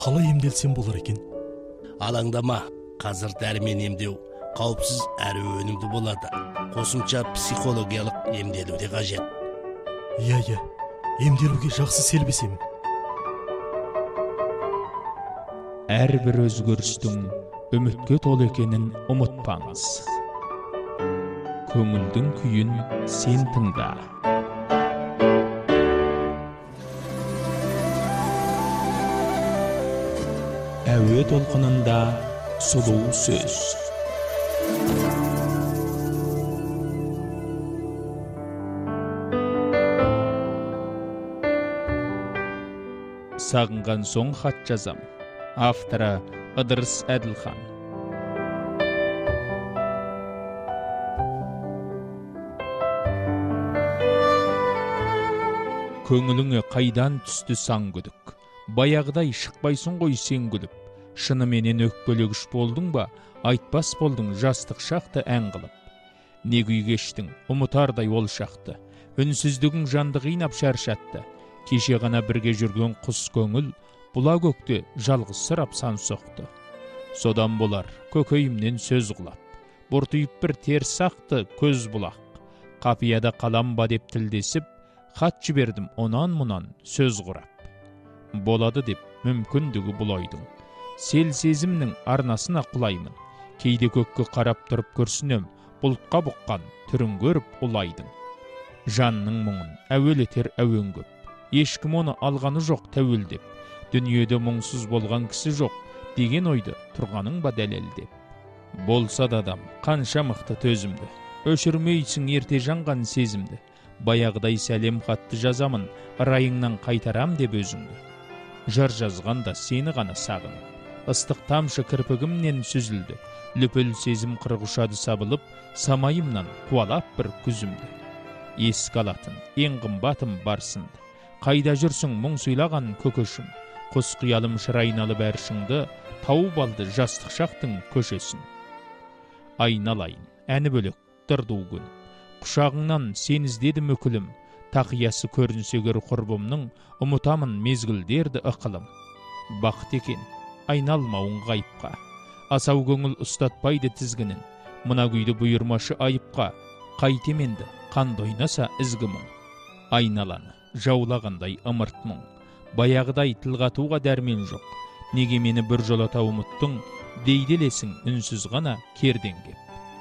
Қалай емделсем болар екен? Алаңдама, қазір дәрімен емдеу қауіпсіз әрі өнімді болады. Қосымша психологиялық емделу де қажет. Иә, емделуге жақсы селбесем. Әрбір өзгерістің үмітке толы екенін ұмытпаңыз. Көңілдің күйін сен тыңда. Әуе толқынында сұлу сөз. Сағынған соң хат жазам. Авторы Ыдырыс Әділхан. Көңіліңе қайдан түсті сан күдік. Баяғыдай шықпайсың ғой сен күліп. Шыныменен өкпелегіш болдың ба, айтпас болдың жастық шақты ән қылып. Не күй кештің, ұмытардай ол шақты. Үнсіздігің жанды қинап шаршатты. Кеше ғана бірге жүрген құс көңіл, бұла көкте жалғыз сырап сан соқты. Содан болар көкейімнен сөз құлап. Бұртиып бір теріс ақты көз бұлақ. Қапияда қаламба деп тілдесіп, хат жібердім онан-мұнан сөз құрап. Болады деп мүмкіндігі бұлайдың. Сел сезімнің арнасына құлаймын. Кейде көкке қарап тұрып көрсінем, бұлтқа бұққан түрін көріп ұлайдың. Жанның мұңын әуелетер әуен көп. Ешкім оны алғаны жоқ тәуелдеп. Дүниеде мұңсыз болған кісі жоқ деген ойды тұрғаның ба дәлелдеп. Болса да адам қанша мықты төзімді. Өшірмейсің ерте жанған сезімді. Баяғыдай сәлем хатты жазамын, райыңнан қайтарам деп өзіңді. Жыр жазғанда сені ғана сағынып. Ыстық тамшы кірпігімнен сүзілді. Лүпіл сезім қырғышады сабылып, самайымнан қуалап бір күзімді. Ескі алатын, ең қымбатым барсынды. Қайда жүрсің мұң сұйлаған көкөшім. Құс қиялым шырайналы бәршіңді, тауып алды жастық шақтың көшесін. Айналайын, әні бөлек, дырду күн. Құшағыңнан сен іздедім өкілім. Тақиясы көрінсегер құрбымның, ұмытамын мезгілдерді ықылым. Бақыт екен, айналмауың ғайыпқа. Асау көңіл ұстатпайды тізгінін. Мына күйді бұйырмашы айыпқа. Қайтеменді, қанды ойнаса ізгімің. Айналаны, жаулағандай ымырт мұң. Баяғыдай тылғатуға дәрмен жоқ. Неге мені бір жолата ұмыттың, дейделесің үнсіз ғана керден кеп.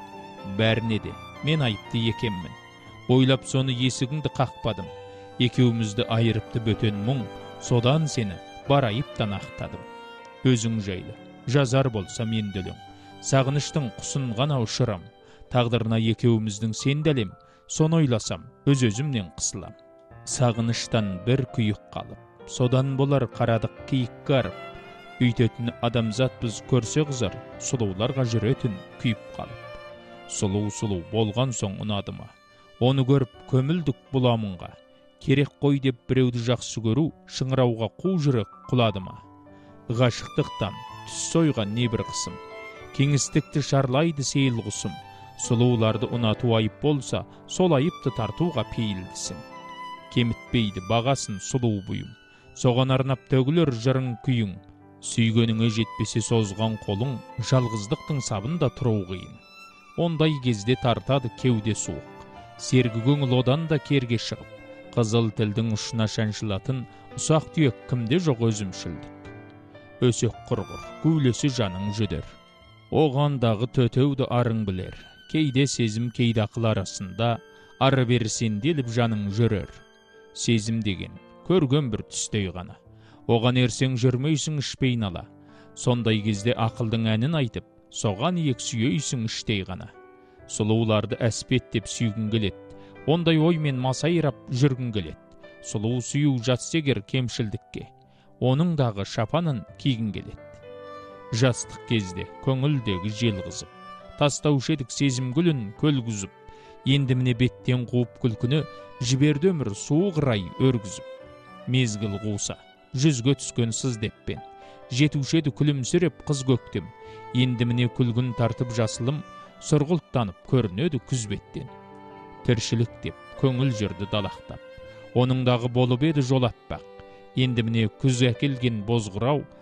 Бәріне де мен айыпты екенмін. Ойлап соны есігіңді қақпадым. Екеумізді айырыпты бөтен мұң, содан сені бар айыптан ақтадым. Өзің жайлы, жазар болса мен өлең. Сағыныштың құсын ғана ұшырам. Тағдырына екеуміздің сенделем, соны ойласам, өз-өзімнен қысылам. Сағыныштан бір күйік қалып, содан болар қарадық киік қарып. Үйтетін адамзат біз көрсе қызар, сұлуларға жүретін күйіп қалып. Сұлу болған соң ұнадыма. Оны көріп көмілдік бұламынға. Керек қой деп біреуді жақсы көру, шыңырауға қу жүрек құладыма. Ғашықтықтан түс сойған небір қысым. Кеңістікті шарлайды сейіл құсым. Сұлуларды ұнату айып болса, сол айыпты тартуға пейілдісің. Кемітпейді бағасын сұлу бұйым. Соған арнап төгілер жырың күйің. Сүйгеніңе жетпесе созған қолың, жалғыздықтың сабында тұру қиын. Ондай кезде тартады кеуде суық. Сергі көңіл одан да керге шығып. Қызыл тілдің ұшына шаншылатын ұсақ түйек кімде жоқ өзімшілдік. Өсек құрғыр, көйлесі жаның жүдер. Оғандағы төтеуді арың білер. Кейде сезім кейде ақыл арасында, ары берсен деліп жаның жүрер. Сезім деген көрген бір түстей ғана. Оған ерсең жүрмейсің ішпей нала. Сондай кезде ақылдың әнін айтып, соған ек сүйейсің іштей ғана. Сұлуларды әспеттеп сүйгін келет. Ондай оймен масайрап жүргін келет. Сұлу сүю жатсегер кемшілдікке. Оның дағы шапанын кигін келет. Жастық кезде көңілдегі жел қызып. Тастаушы едік сезім гүлін көлгізіп. Енді міне беттен қуып күлкіні, жіберді өмір суық рай өргізіп. Мезгіл қуса, жүзге түскен сыз деппен. Жетушеді күлімсіреп қыз көктем. Енді міне күлгін тартып жасылым, сұрғылттанып көрінеді күзбеттен. Тіршілік деп көңіл жүрді далақтап. Оныңдағы болып еді жол аппақ. Енді міне күз әкелген бозғырау,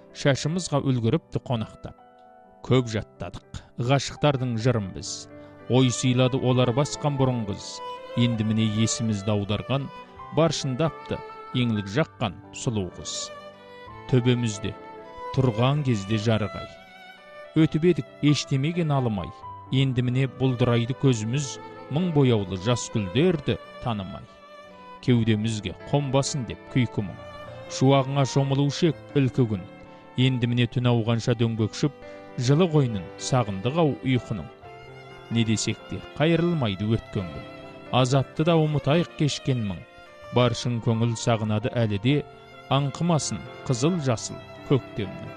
шашымызға үлгіріпті қонақтап. Көп жаттадық, ғашықтардың жырын біз. Ой сыйлады олар басқан бұрынғыз. Енді міне есімізді аударған, баршындапты еңлік жаққан сұлу қыз. Төбемізде тұрған кезде жарығай. Өтіп едік ештемеген алымай. Енді міне бұлдырайды көзіміз, мың бояулы жас гүлдерді танымай. Кеудемізге қонбасын деп күйкі мұң. Шуағыңа шомылушы ек ілкі күн. Енді міне түн ауғанша дөңбекшіп, жылы қойнын сағындық-ау ұйқының. Не десек те қайырылмайды өткен күн. Азапты да ұмытайық кешкен мың. Баршын көңіл сағынады әлі де, аңқымасын қызыл жасыл көктемнің.